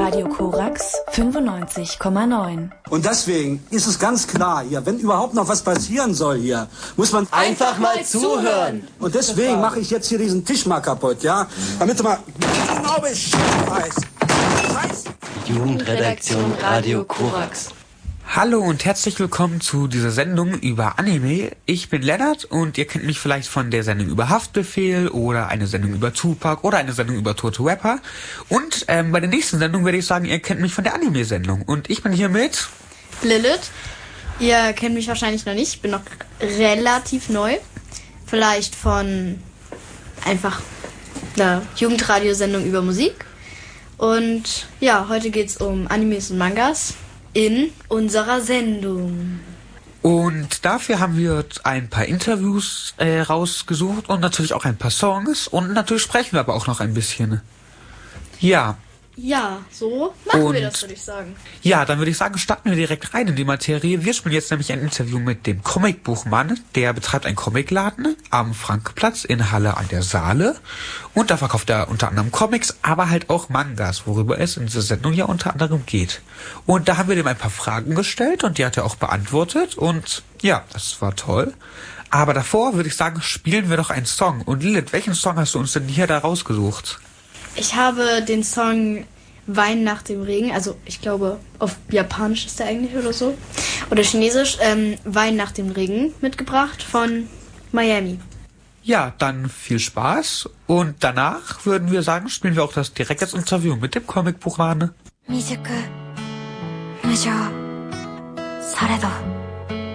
Radio Korax 95,9. Und deswegen ist es ganz klar hier, wenn überhaupt noch was passieren soll hier, muss man einfach mal zuhören. Und deswegen mache ich jetzt hier diesen Tisch mal kaputt, ja? Damit du mal genau Bescheid weißt. Jugendredaktion Radio Korax. Hallo und herzlich willkommen zu dieser Sendung über Anime. Ich bin Lennart und ihr kennt mich vielleicht von der Sendung über Haftbefehl oder eine Sendung über Tupac oder eine Sendung über tote Rapper. Und bei der nächsten Sendung werde ich sagen, ihr kennt mich von der Anime-Sendung. Und ich bin hier mit Lilith. Ihr kennt mich wahrscheinlich noch nicht, ich bin noch relativ neu. Vielleicht von einfach einer Jugendradiosendung über Musik. Und ja, heute geht's um Animes und Mangas in unserer Sendung. Und dafür haben wir ein paar Interviews rausgesucht und natürlich auch ein paar Songs. Und natürlich sprechen wir aber auch noch ein bisschen. Ja. Ja, so machen wir das, würde ich sagen. Ja, dann würde ich sagen, starten wir direkt rein in die Materie. Wir spielen jetzt nämlich ein Interview mit dem Comicbuchmann. Der betreibt einen Comicladen am Frankplatz in Halle an der Saale. Und da verkauft er unter anderem Comics, aber halt auch Mangas, worüber es in dieser Sendung ja unter anderem geht. Und da haben wir dem ein paar Fragen gestellt und die hat er auch beantwortet. Und ja, das war toll. Aber davor würde ich sagen, spielen wir doch einen Song. Und Lilith, welchen Song hast du uns denn hier da rausgesucht? Ich habe den Song Wein nach dem Regen, also ich glaube auf Japanisch ist der eigentlich oder so, oder Chinesisch, Wein nach dem Regen mitgebracht von Miami. Ja, dann viel Spaß und danach würden wir sagen, spielen wir auch das direkt das Interview mit dem Comicbuchmann. 未熟無情されど